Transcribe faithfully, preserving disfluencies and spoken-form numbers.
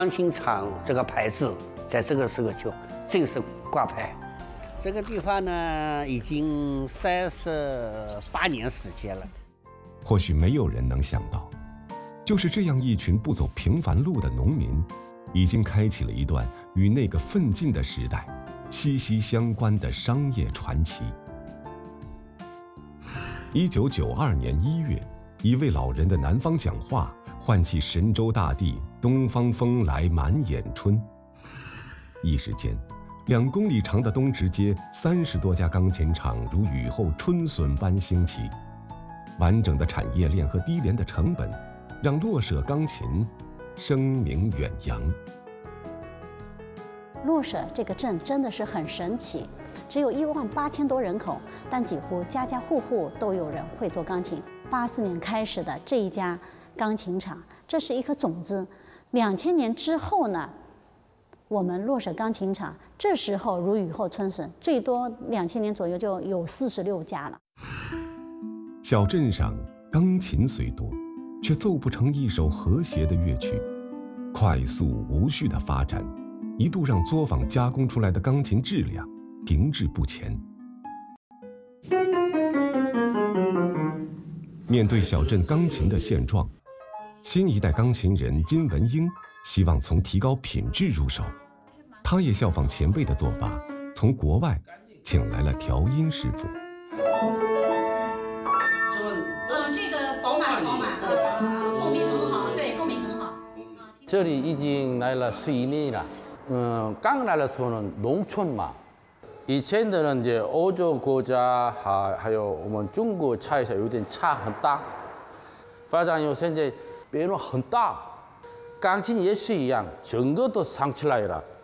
钢琴厂这个牌子在这个时候就正式挂牌。这个地方呢，已经三十八年时间了。 或许没有人能想到，就是这样一群不走平凡路的农民，已经开启了一段与那个奋进的时代息息相关的商业传奇。一九九二年一月，一位老人的南方讲话，唤起神州大地东方风来满眼春。一时间，两公里长的东直街三十多家钢琴厂如雨后春笋般兴起。完整的产业链和低廉的成本，让洛舍钢琴声名远扬。 洛舍这个镇真的是很神奇，只有一万八千多人口，但几乎家家户户都有人会做钢琴。八四年开始的这一家钢琴厂，这是一颗种子。两千年之后呢，我们洛舍钢琴厂这时候如雨后春笋，最多两千年左右就有四十六家了。 小镇上钢琴虽多，却奏不成一首和谐的乐曲，快速无序的发展，一度让作坊加工出来的钢琴质量停滞不前。面对小镇钢琴的现状，新一代钢琴人金文英希望从提高品质入手，他也效仿前辈的做法，从国外请来了调音师傅。 嗯，这个饱满饱满，共鸣很好，对，共鸣很好。 这里已经来了十一年了。嗯，刚来的时候呢，农村嘛，以前的人이제欧洲国家还还有我们中国差一下有点差很大。发展以后现在变化很大，钢琴也是一样，整个都上起来了。